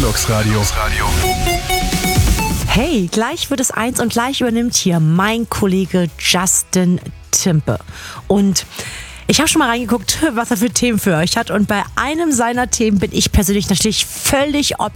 Deluxe Radio. Hey, gleich wird es 1 und gleich übernimmt hier mein Kollege Justin Timpe. Und ich habe schon mal reingeguckt, was er für Themen für euch hat. Und bei einem seiner Themen bin ich persönlich natürlich völlig